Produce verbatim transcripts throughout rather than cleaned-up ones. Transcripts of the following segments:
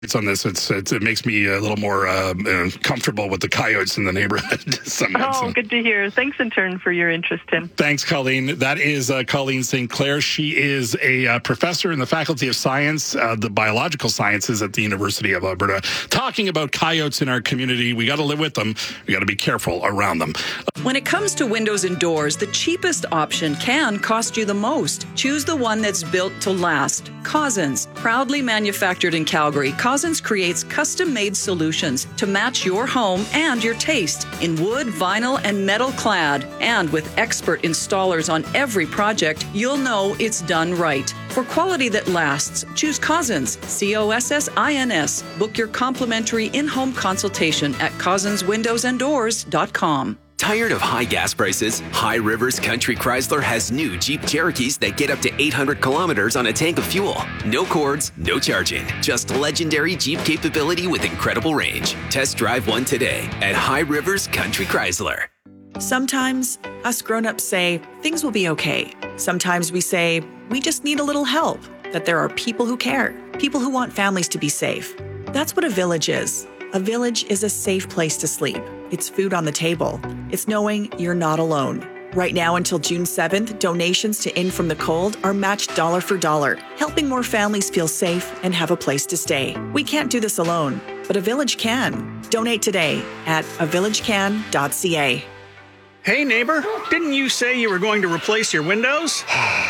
It's on this. It's, it's it makes me a little more uh, uh, comfortable with the coyotes in the neighborhood. Oh, good to hear. Thanks in turn for your interest, Tim. Thanks, Colleen. That is uh, Colleen Saint Clair. She is a uh, professor in the Faculty of Science, uh, the Biological Sciences at the University of Alberta, talking about coyotes in our community. We got to live with them. We got to be careful around them. When it comes to windows and doors, the cheapest option can cost you the most. Choose the one that's built to last. Cousins, proudly manufactured in Calgary. Cousins creates custom-made solutions to match your home and your taste in wood, vinyl, and metal clad. And with expert installers on every project, you'll know it's done right. For quality that lasts, choose Cousins, C O S S I N S. Book your complimentary in-home consultation at cousins windows and doors dot com. Tired of high gas prices? High Rivers Country Chrysler has new Jeep Cherokees that get up to eight hundred kilometers on a tank of fuel. No cords, no charging. Just legendary Jeep capability with incredible range. Test drive one today at High Rivers Country Chrysler. Sometimes us grown-ups say things will be okay. Sometimes we say we just need a little help, that there are people who care, people who want families to be safe. That's what a village is. A village is a safe place to sleep. It's food on the table. It's knowing you're not alone. Right now until June seventh, donations to In From the Cold are matched dollar for dollar, helping more families feel safe and have a place to stay. We can't do this alone, but a village can. Donate today at a village can dot c a. Hey neighbor, didn't you say you were going to replace your windows?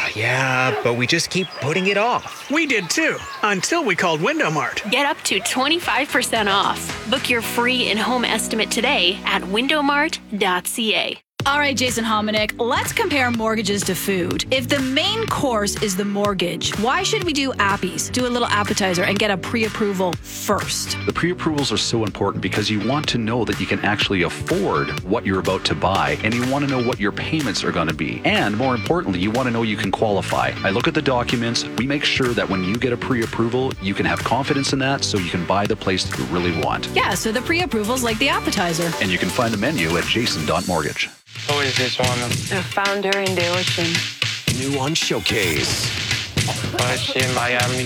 Yeah, but we just keep putting it off. We did too, until we called Window Mart. Get up to twenty-five percent off. Book your free in-home estimate today at window mart dot c a. All right, Jason Hominick, let's compare mortgages to food. If the main course is the mortgage, why should we do appies, do a little appetizer, and get a pre-approval first? The pre-approvals are so important because you want to know that you can actually afford what you're about to buy, and you want to know what your payments are going to be. And more importantly, you want to know you can qualify. I look at the documents. We make sure that when you get a pre-approval, you can have confidence in that so you can buy the place that you really want. Yeah, so the pre-approval's like the appetizer. And you can find the menu at jason dot mortgage. Who is this one? The founder in the ocean. New on Showcase. Why is she in Miami?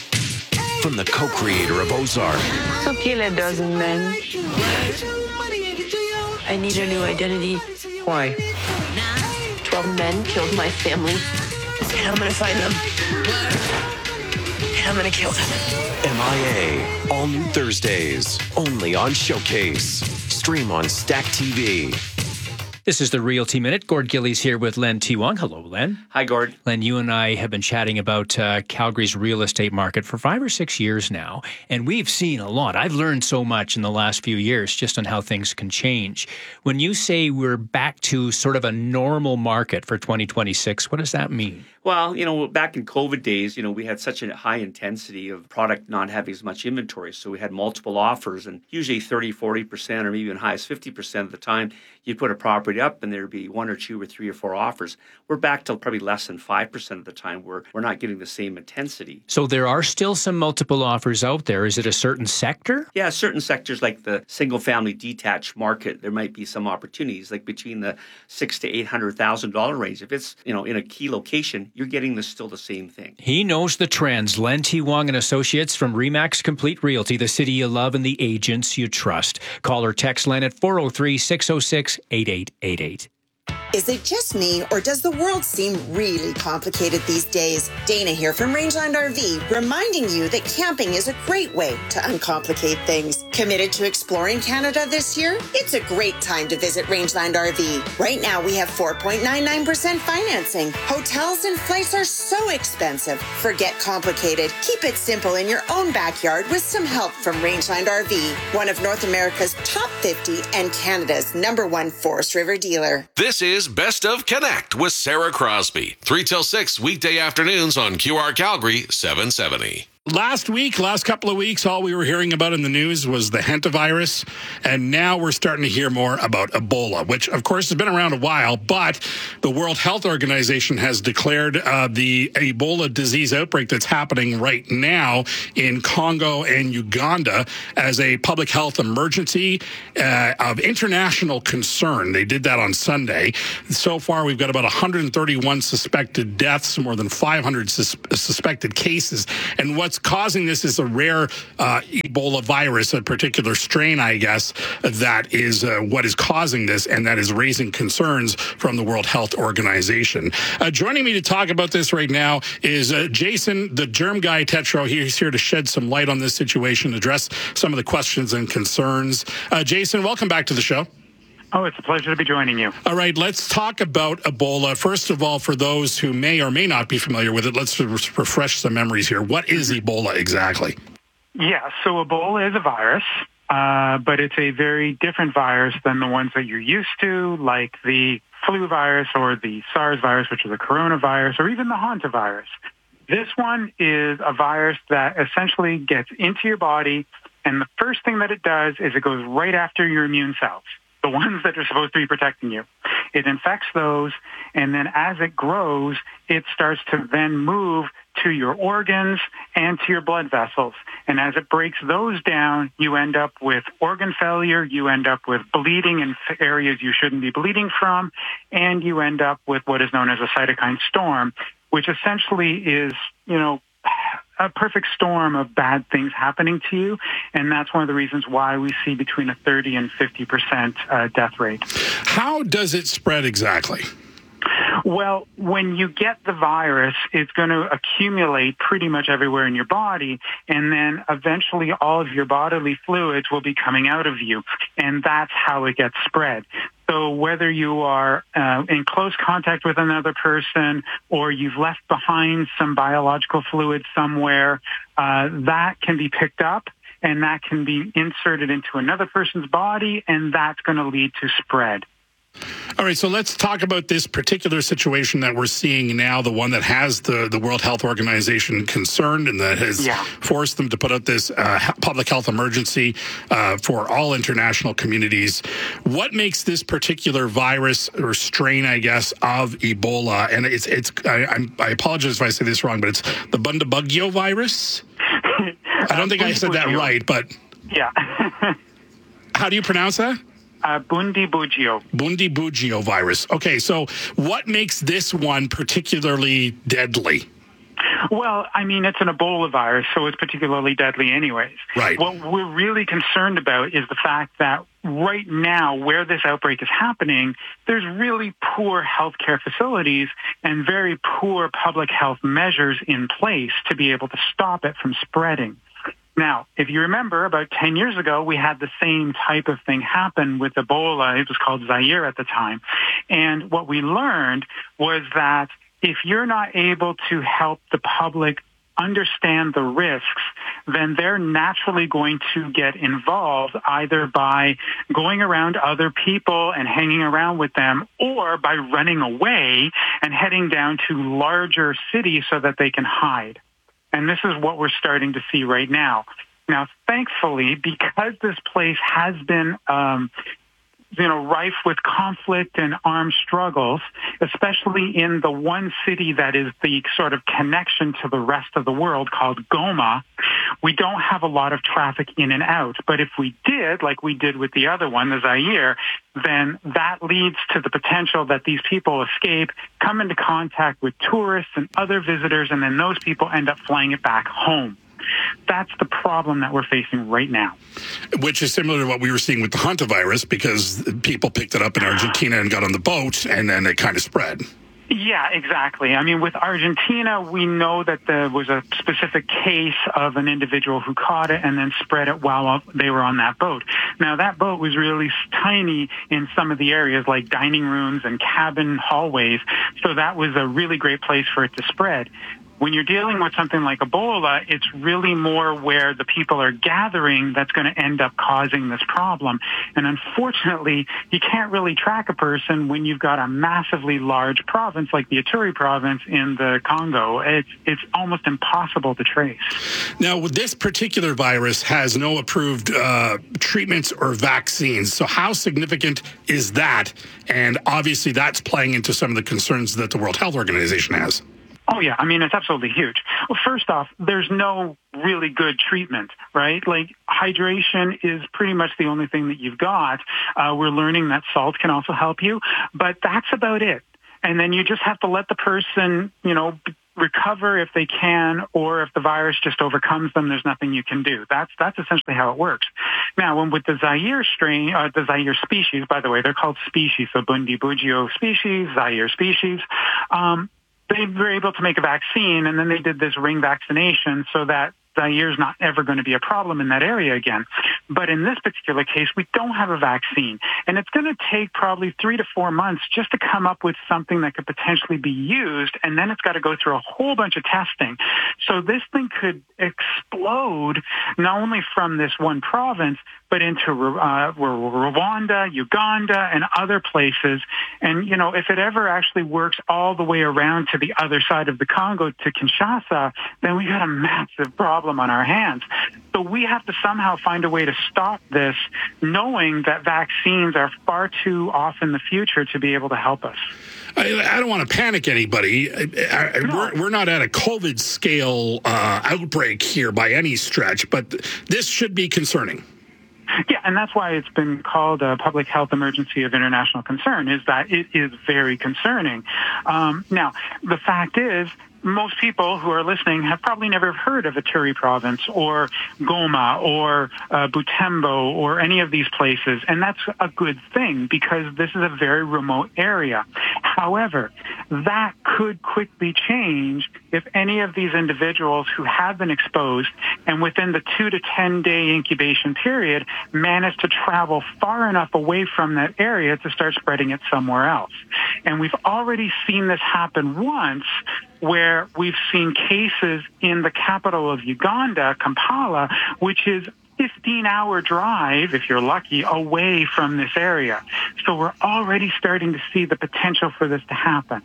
From the co-creator of Ozark. So kill a dozen men. I need a new identity. Why? Twelve men killed my family. And I'm gonna find them. And I'm gonna kill them. M I A. All new Thursdays. Only on Showcase. Stream on Stack T V. This is the Realty Minute. Gord Gillies here with Len T. Wong. Hello, Len. Hi, Gord. Len, you and I have been chatting about uh, Calgary's real estate market for five or six years now, and we've seen a lot. I've learned so much in the last few years just on how things can change. When you say we're back to sort of a normal market for twenty twenty-six, what does that mean? Well, you know, back in COVID days, you know, we had such a high intensity of product not having as much inventory. So we had multiple offers, and usually thirty, forty percent or maybe even high as fifty percent of the time, you'd put a property up and there'd be one or two or three or four offers. We're back to probably less than five percent of the time where we're not getting the same intensity. So there are still some multiple offers out there. Is it a certain sector? Yeah, certain sectors like the single-family detached market, there might be some opportunities, like between the six to eight hundred thousand dollar range. If it's, you know, in a key location, you're getting the, still the same thing. He knows the trends. Len T. Wong and Associates from Remax Complete Realty, the city you love and the agents you trust. Call or text Len at four oh three, six oh six, eight eight eight eight. Is it just me, or does the world seem really complicated these days? Dana here from Rangeland R V, reminding you that camping is a great way to uncomplicate things. Committed to exploring Canada this year? It's a great time to visit Rangeland R V. Right now, we have four point nine nine percent financing. Hotels and flights are so expensive. Forget complicated. Keep it simple in your own backyard with some help from Rangeland R V, one of North America's top fifty and Canada's number one Forest River dealer. This is Best of Connect with Sarah Crosby. three till six weekday afternoons on Q R Calgary seven seventy. Last week, last couple of weeks, all we were hearing about in the news was the hantavirus, and now we're starting to hear more about Ebola, which, of course, has been around a while, but the World Health Organization has declared uh, the Ebola disease outbreak that's happening right now in Congo and Uganda as a public health emergency uh, of international concern. They did that on Sunday. So far, we've got about one hundred thirty-one suspected deaths, more than five hundred sus- suspected cases, and what's what's causing this is a rare uh, Ebola virus, a particular strain, I guess, that is uh, what is causing this, and that is raising concerns from the World Health Organization. Uh, joining me to talk about this right now is uh, Jason, the germ guy Tetro. He's here to shed some light on this situation, address some of the questions and concerns. Uh, Jason, welcome back to the show. Oh, it's a pleasure to be joining you. All right, let's talk about Ebola. First of all, for those who may or may not be familiar with it, let's refresh some memories here. What is Ebola exactly? Yeah, so Ebola is a virus, uh, but it's a very different virus than the ones that you're used to, like the flu virus or the SARS virus, which is a coronavirus, or even the hantavirus. This one is a virus that essentially gets into your body, and the first thing that it does is it goes right after your immune cells, the ones that are supposed to be protecting you. It infects those, and then as it grows, it starts to then move to your organs and to your blood vessels. And as it breaks those down, you end up with organ failure, you end up with bleeding in areas you shouldn't be bleeding from, and you end up with what is known as a cytokine storm, which essentially is, you know, a perfect storm of bad things happening to you, and that's one of the reasons why we see between a thirty and fifty percent uh, death rate. How does it spread exactly? Well, when you get the virus, it's going to accumulate pretty much everywhere in your body, and then eventually all of your bodily fluids will be coming out of you, and that's how it gets spread. So whether you are uh, in close contact with another person or you've left behind some biological fluid somewhere, uh, that can be picked up and that can be inserted into another person's body, and that's going to lead to spread. All right, so let's talk about this particular situation that we're seeing now, the one that has the, the World Health Organization concerned and that has yeah. forced them to put out this uh, public health emergency uh, for all international communities. What makes this particular virus or strain, I guess, of Ebola, and it's, it's I, I'm, I apologize if I say this wrong, but it's the Bundibugyo virus? I don't think I said that right, but... Yeah. How do you pronounce that? Uh, Bundibugyo. Bundibugyo virus. Okay, so what makes this one particularly deadly? Well, I mean, it's an Ebola virus, so it's particularly deadly anyways. Right. What we're really concerned about is the fact that right now, where this outbreak is happening, there's really poor healthcare facilities and very poor public health measures in place to be able to stop it from spreading. Now, if you remember, about ten years ago, we had the same type of thing happen with Ebola. It was called Zaire at the time. And what we learned was that if you're not able to help the public understand the risks, then they're naturally going to get involved either by going around other people and hanging around with them or by running away and heading down to larger cities so that they can hide. And this is what we're starting to see right now. Now, thankfully, because this place has been, um, you know, rife with conflict and armed struggles, especially in the one city that is the sort of connection to the rest of the world called Goma, we don't have a lot of traffic in and out. But if we did, like we did with the other one, the Zaire, then that leads to the potential that these people escape, come into contact with tourists and other visitors, and then those people end up flying it back home. That's the problem that we're facing right now. Which is similar to what we were seeing with the hantavirus, because people picked it up in Argentina and got on the boat, and then it kind of spread. Yeah, exactly. I mean, with Argentina, we know that there was a specific case of an individual who caught it and then spread it while they were on that boat. Now, that boat was really tiny in some of the areas like dining rooms and cabin hallways, so that was a really great place for it to spread. When you're dealing with something like Ebola, it's really more where the people are gathering that's going to end up causing this problem. And unfortunately, you can't really track a person when you've got a massively large province like the Ituri province in the Congo. It's, it's almost impossible to trace. Now, this particular virus has no approved uh, treatments or vaccines. So how significant is that? And obviously, that's playing into some of the concerns that the World Health Organization has. Oh, yeah. I mean, it's absolutely huge. Well, first off, there's no really good treatment, right? Like, hydration is pretty much the only thing that you've got. Uh, we're learning that salt can also help you, but that's about it. And then you just have to let the person, you know, recover if they can, or if the virus just overcomes them, there's nothing you can do. That's that's essentially how it works. Now, when with the Zaire strain, uh, the Zaire species, by the way, they're called species, so Bundibugyo species, Zaire species, um, they were able to make a vaccine, and then they did this ring vaccination so that Zaire's not ever going to be a problem in that area again. But in this particular case, we don't have a vaccine. And it's going to take probably three to four months just to come up with something that could potentially be used. And then it's got to go through a whole bunch of testing. So this thing could explode not only from this one province, but into uh, Rwanda, Uganda, and other places. And, you know, if it ever actually works all the way around to the other side of the Congo, to Kinshasa, then we got a massive problem on our hands. So we have to somehow find a way to stop this, knowing that vaccines are far too off in the future to be able to help us. I, I don't want to panic anybody. I, I, no. we're, we're not at a COVID scale uh, outbreak here by any stretch, but this should be concerning. Yeah, and that's why it's been called a public health emergency of international concern, is that it is very concerning. Um, now, the fact is, most people who are listening have probably never heard of Ituri province or Goma or uh, Butembo or any of these places, and that's a good thing because this is a very remote area. However, that could quickly change if any of these individuals who have been exposed and within the two to ten day incubation period manage to travel far enough away from that area to start spreading it somewhere else. And we've already seen this happen once, where we've seen cases in the capital of Uganda, Kampala, which is fifteen hour drive, if you're lucky, away from this area. So we're already starting to see the potential for this to happen.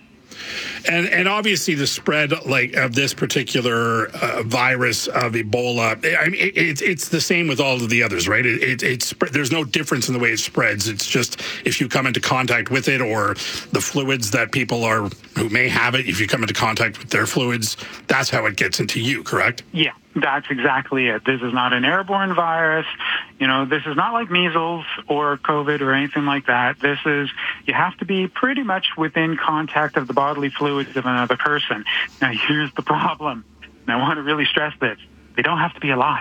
And and obviously the spread like of this particular uh, virus of Ebola, I mean, it, it, it's the same with all of the others, right? It, it, it's there's no difference in the way it spreads. It's just if you come into contact with it, or the fluids that people are who may have it, if you come into contact with their fluids, that's how it gets into you, correct? Yeah. That's exactly it. This is not an airborne virus. You know, this is not like measles or COVID or anything like that. This is, you have to be pretty much within contact of the bodily fluids of another person. Now, here's the problem. And I want to really stress this. They don't have to be alive.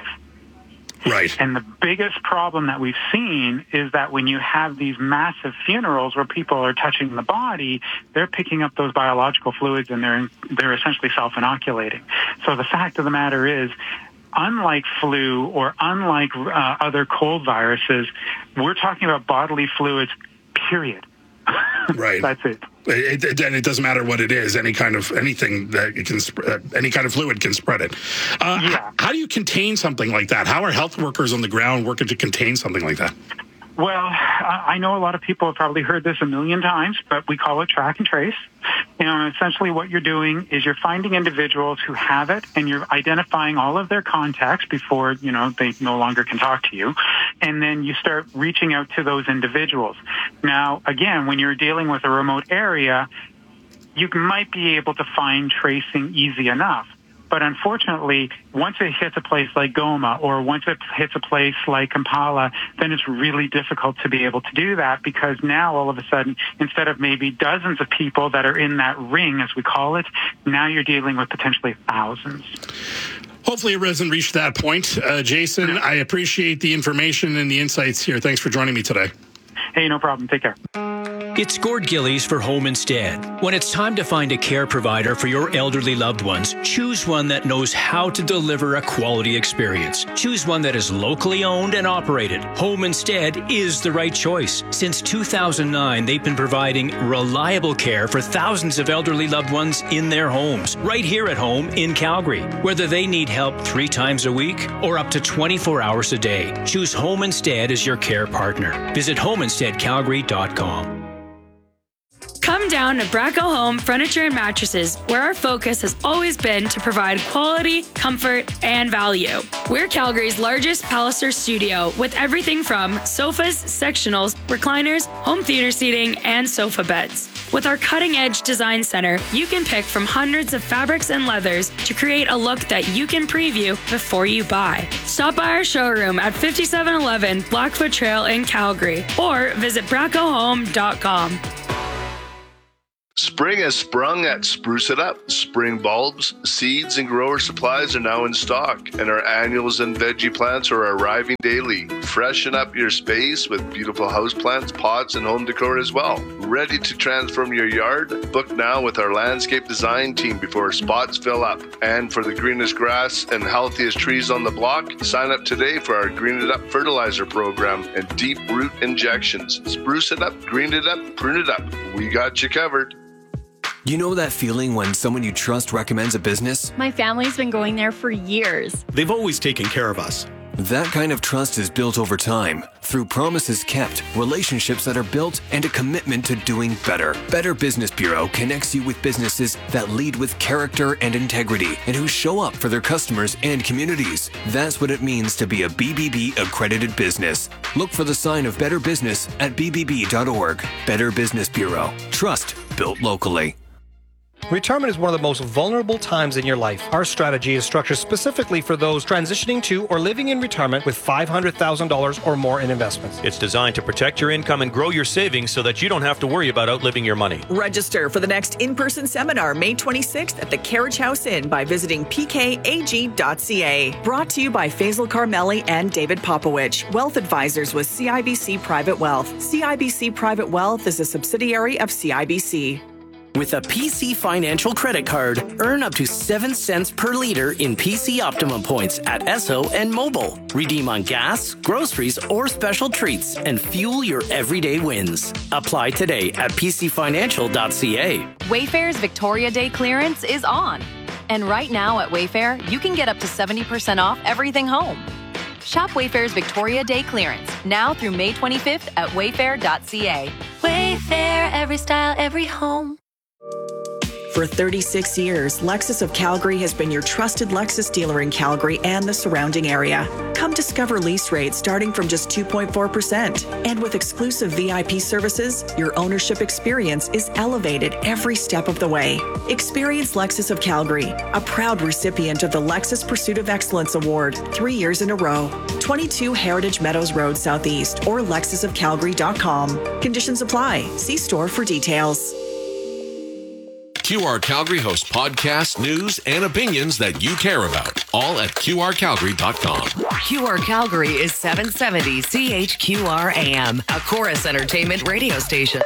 Right. And the biggest problem that we've seen is that when you have these massive funerals where people are touching the body, they're picking up those biological fluids and they're they're essentially self-inoculating. So the fact of the matter is, unlike flu or unlike uh, other cold viruses, we're talking about bodily fluids, period. Right. That's it. It, it. And it doesn't matter what it is. Any kind of anything that it can, uh, any kind of fluid can spread it. Uh, yeah. How do you contain something like that? How are health workers on the ground working to contain something like that? Well, I know a lot of people have probably heard this a million times, but we call it track and trace. You know, essentially what you're doing is you're finding individuals who have it, and you're identifying all of their contacts before, you know, they no longer can talk to you. And then you start reaching out to those individuals. Now, again, when you're dealing with a remote area, you might be able to find tracing easy enough. But unfortunately, once it hits a place like Goma or once it hits a place like Kampala, then it's really difficult to be able to do that, because now all of a sudden, instead of maybe dozens of people that are in that ring, as we call it, now you're dealing with potentially thousands. Hopefully it hasn't reached that point. Uh, Jason, I appreciate the information and the insights here. Thanks for joining me today. Hey, no problem. Take care. It's Gord Gillies for Home Instead. When it's time to find a care provider for your elderly loved ones, choose one that knows how to deliver a quality experience. Choose one that is locally owned and operated. Home Instead is the right choice. Since two thousand nine, they've been providing reliable care for thousands of elderly loved ones in their homes, right here at home in Calgary. Whether they need help three times a week or up to twenty-four hours a day, choose Home Instead as your care partner. Visit home instead calgary dot com. Come down to Bracco Home Furniture and Mattresses, where our focus has always been to provide quality, comfort, and value. We're Calgary's largest Palliser studio, with everything from sofas, sectionals, recliners, home theater seating, and sofa beds. With our cutting-edge design center, you can pick from hundreds of fabrics and leathers to create a look that you can preview before you buy. Stop by our showroom at fifty-seven eleven Blackfoot Trail in Calgary, or visit bracco home dot com. Spring has sprung at Spruce It Up. Spring bulbs, seeds, and grower supplies are now in stock, and our annuals and veggie plants are arriving daily. Freshen up your space with beautiful houseplants, pots, and home decor as well. Ready to transform your yard? Book now with our landscape design team before spots fill up. And for the greenest grass and healthiest trees on the block, sign up today for our Green It Up fertilizer program and deep root injections. Spruce it up, green it up, prune it up. We got you covered. You know that feeling when someone you trust recommends a business? My family's been going there for years. They've always taken care of us. That kind of trust is built over time through promises kept, relationships that are built, and a commitment to doing better. Better Business Bureau connects you with businesses that lead with character and integrity and who show up for their customers and communities. That's what it means to be a B B B accredited business. Look for the sign of Better Business at b b b dot org. Better Business Bureau. Trust built locally. Retirement is one of the most vulnerable times in your life. Our strategy is structured specifically for those transitioning to or living in retirement with five hundred thousand dollars or more in investments. It's designed to protect your income and grow your savings so that you don't have to worry about outliving your money. Register for the next in-person seminar May twenty-sixth at the Carriage House Inn by visiting p k a g dot c a. Brought to you by Faisal Carmeli and David Popowich, Wealth Advisors with C I B C Private Wealth. C I B C Private Wealth is a subsidiary of C I B C. With a P C Financial credit card, earn up to seven cents per liter in P C Optimum points at Esso and Mobile. Redeem on gas, groceries, or special treats and fuel your everyday wins. Apply today at p c financial dot c a. Wayfair's Victoria Day clearance is on. And right now at Wayfair, you can get up to seventy percent off everything home. Shop Wayfair's Victoria Day clearance now through May twenty-fifth at wayfair dot c a. Wayfair, every style, every home. For thirty-six years, Lexus of Calgary has been your trusted Lexus dealer in Calgary and the surrounding area. Come discover lease rates starting from just two point four percent. And with exclusive V I P services, your ownership experience is elevated every step of the way. Experience Lexus of Calgary, a proud recipient of the Lexus Pursuit of Excellence Award three years in a row. twenty-two Heritage Meadows Road Southeast or lexus of calgary dot com. Conditions apply. See store for details. Q R Calgary hosts podcasts, news, and opinions that you care about, all at q r calgary dot com. Q R Calgary is seven seventy C H Q R A M, a Chorus Entertainment radio station.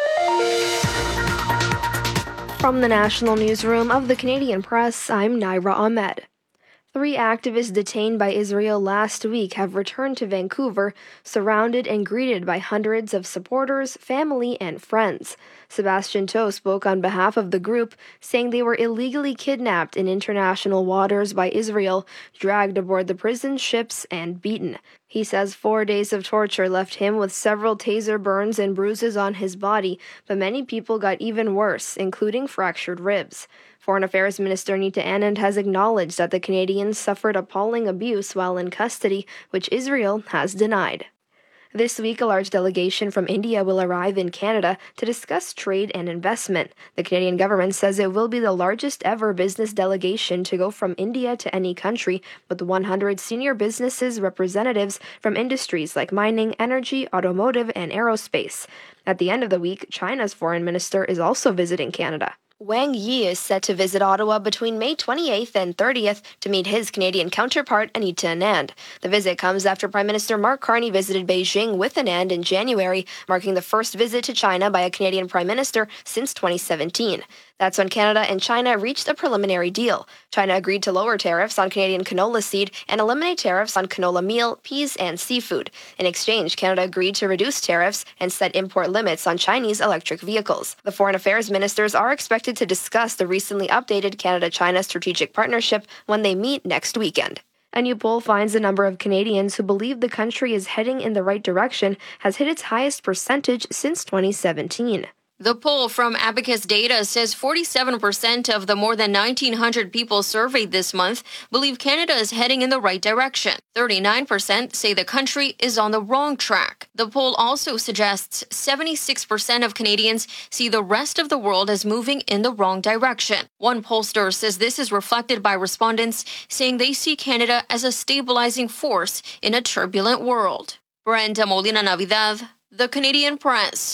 From the National Newsroom of the Canadian Press, I'm Naira Ahmed. Three activists detained by Israel last week have returned to Vancouver, surrounded and greeted by hundreds of supporters, family, and friends. Sebastian Toe spoke on behalf of the group, saying they were illegally kidnapped in international waters by Israel, dragged aboard the prison ships, and beaten. He says four days of torture left him with several taser burns and bruises on his body, but many people got even worse, including fractured ribs. Foreign Affairs Minister Nita Anand has acknowledged that the Canadians suffered appalling abuse while in custody, which Israel has denied. This week, a large delegation from India will arrive in Canada to discuss trade and investment. The Canadian government says it will be the largest ever business delegation to go from India to any country, with one hundred senior businesses representatives from industries like mining, energy, automotive, and aerospace. At the end of the week, China's foreign minister is also visiting Canada. Wang Yi is set to visit Ottawa between May twenty-eighth and thirtieth to meet his Canadian counterpart, Anita Anand. The visit comes after Prime Minister Mark Carney visited Beijing with Anand in January, marking the first visit to China by a Canadian Prime Minister since twenty seventeen. That's when Canada and China reached a preliminary deal. China agreed to lower tariffs on Canadian canola seed and eliminate tariffs on canola meal, peas, and seafood. In exchange, Canada agreed to reduce tariffs and set import limits on Chinese electric vehicles. The foreign affairs ministers are expected to discuss the recently updated Canada-China strategic partnership when they meet next weekend. A new poll finds the number of Canadians who believe the country is heading in the right direction has hit its highest percentage since twenty seventeen. The poll from Abacus Data says forty-seven percent of the more than nineteen hundred people surveyed this month believe Canada is heading in the right direction. thirty-nine percent say the country is on the wrong track. The poll also suggests seventy-six percent of Canadians see the rest of the world as moving in the wrong direction. One pollster says this is reflected by respondents saying they see Canada as a stabilizing force in a turbulent world. Brenda Molina Navidad, The Canadian Press.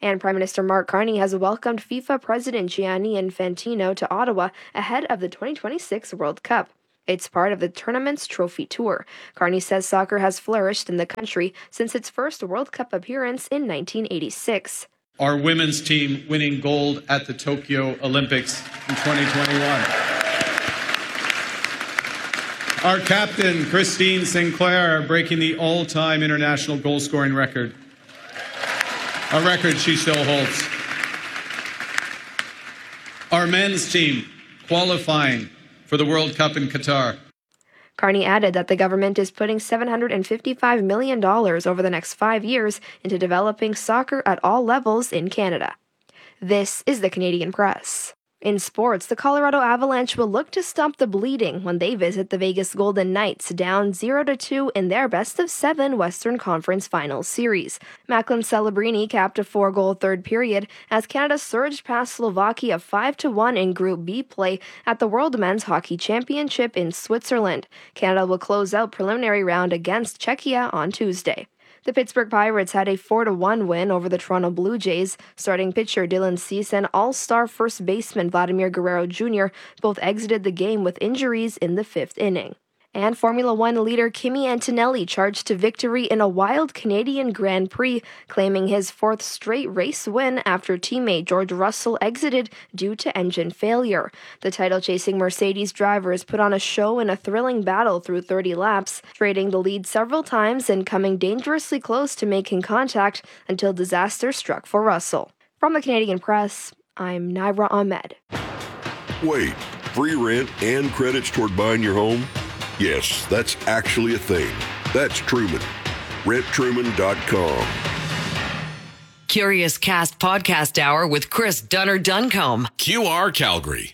And Prime Minister Mark Carney has welcomed FIFA President Gianni Infantino to Ottawa ahead of the twenty twenty-six World Cup. It's part of the tournament's trophy tour. Carney says soccer has flourished in the country since its first World Cup appearance in nineteen eighty-six. Our women's team winning gold at the Tokyo Olympics in twenty twenty-one. Our captain, Christine Sinclair, breaking the all-time international goal-scoring record. A record she still holds. Our men's team qualifying for the World Cup in Qatar. Carney added that the government is putting seven hundred fifty-five million dollars over the next five years into developing soccer at all levels in Canada. This is the Canadian Press. In sports, the Colorado Avalanche will look to stop the bleeding when they visit the Vegas Golden Knights, down zero to two in their best-of-seven Western Conference Finals series. Macklin Celebrini capped a four-goal third period as Canada surged past Slovakia five to one in Group B play at the World Men's Hockey Championship in Switzerland. Canada will close out preliminary round against Czechia on Tuesday. The Pittsburgh Pirates had a four to one win over the Toronto Blue Jays. Starting pitcher Dylan Cease and all-star first baseman Vladimir Guerrero Junior both exited the game with injuries in the fifth inning. And Formula One leader Kimi Antonelli charged to victory in a wild Canadian Grand Prix, claiming his fourth straight race win after teammate George Russell exited due to engine failure. The title-chasing Mercedes drivers put on a show in a thrilling battle through thirty laps, trading the lead several times and coming dangerously close to making contact until disaster struck for Russell. From the Canadian Press, I'm Naira Ahmed. Wait, free rent and credits toward buying your home? Yes, that's actually a thing. That's Truman. rent truman dot com. Curious Cast Podcast Hour with Chris Dunner Duncombe. Q R Calgary.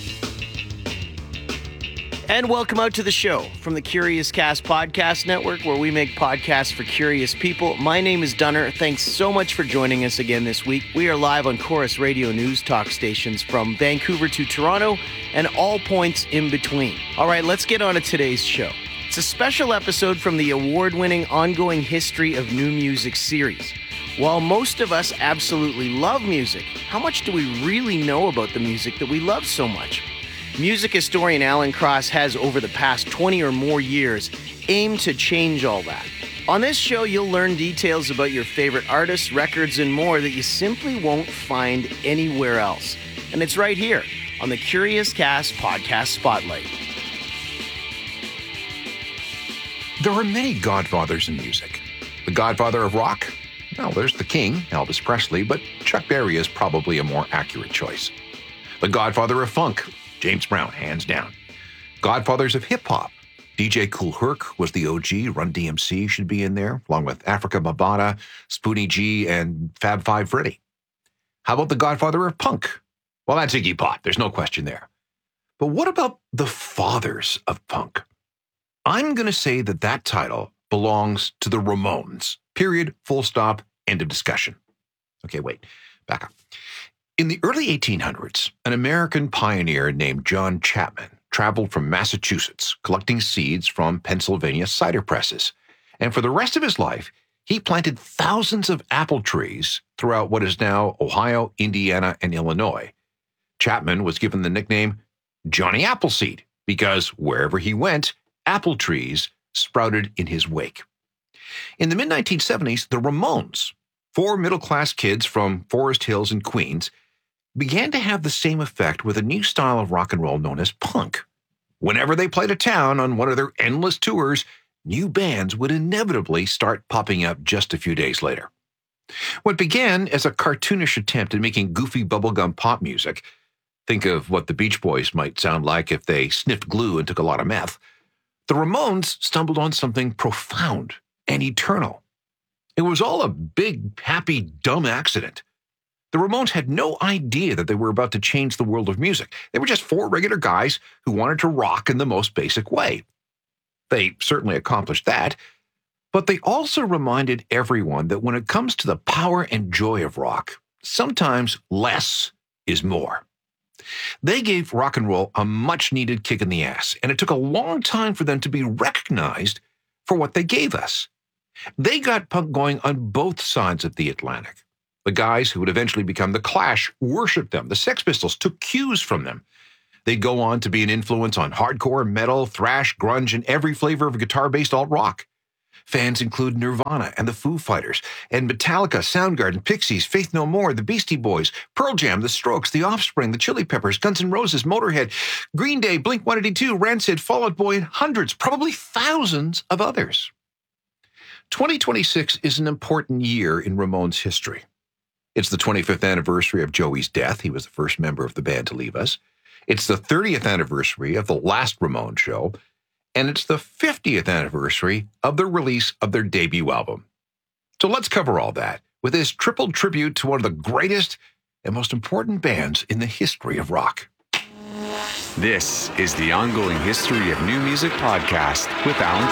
And welcome out to the show from the Curious Cast Podcast Network, where we make podcasts for curious people. My name is Dunner. Thanks so much for joining us again this week. We are live on Chorus Radio News Talk stations from Vancouver to Toronto and all points in between. All right, let's get on to today's show. It's a special episode from the award-winning Ongoing History of New Music series. While most of us absolutely love music, how much do we really know about the music that we love so much? Music historian Alan Cross has, over the past twenty or more years, aimed to change all that. On this show, you'll learn details about your favorite artists, records, and more that you simply won't find anywhere else. And it's right here on the Curious Cast Podcast Spotlight. There are many godfathers in music. The godfather of rock? Well, there's the king, Elvis Presley, but Chuck Berry is probably a more accurate choice. The godfather of funk? James Brown, hands down. Godfathers of hip-hop. D J Kool Herc was the O G. Run D M C should be in there, along with Africa Bambaataa, Spoonie G, and Fab Five Freddy. How about the godfather of punk? Well, that's Iggy Pop. There's no question there. But what about the fathers of punk? I'm going to say that that title belongs to the Ramones. Period, full stop, end of discussion. Okay, wait, back up. In the early eighteen hundreds, an American pioneer named John Chapman traveled from Massachusetts, collecting seeds from Pennsylvania cider presses. And for the rest of his life, he planted thousands of apple trees throughout what is now Ohio, Indiana, and Illinois. Chapman was given the nickname Johnny Appleseed because wherever he went, apple trees sprouted in his wake. In the mid nineteen seventies, the Ramones, four middle-class kids from Forest Hills in Queens, began to have the same effect with a new style of rock and roll known as punk. Whenever they played a town on one of their endless tours, new bands would inevitably start popping up just a few days later. What began as a cartoonish attempt at making goofy bubblegum pop music, think of what the Beach Boys might sound like if they sniffed glue and took a lot of meth, the Ramones stumbled on something profound and eternal. It was all a big, happy, dumb accident. The Ramones had no idea that they were about to change the world of music. They were just four regular guys who wanted to rock in the most basic way. They certainly accomplished that, but they also reminded everyone that when it comes to the power and joy of rock, sometimes less is more. They gave rock and roll a much-needed kick in the ass, and it took a long time for them to be recognized for what they gave us. They got punk going on both sides of the Atlantic. The guys who would eventually become The Clash worshipped them. The Sex Pistols took cues from them. They'd go on to be an influence on hardcore, metal, thrash, grunge, and every flavor of guitar-based alt-rock. Fans include Nirvana and the Foo Fighters, and Metallica, Soundgarden, Pixies, Faith No More, the Beastie Boys, Pearl Jam, The Strokes, The Offspring, the Chili Peppers, Guns N' Roses, Motorhead, Green Day, Blink one eighty-two, Rancid, Fall Out Boy, and hundreds, probably thousands of others. twenty twenty-six is an important year in Ramones' history. It's the twenty-fifth anniversary of Joey's death. He was the first member of the band to leave us. It's the thirtieth anniversary of the last Ramones show. And it's the fiftieth anniversary of the release of their debut album. So let's cover all that with this triple tribute to one of the greatest and most important bands in the history of rock. This is the Ongoing History of New Music podcast with Alan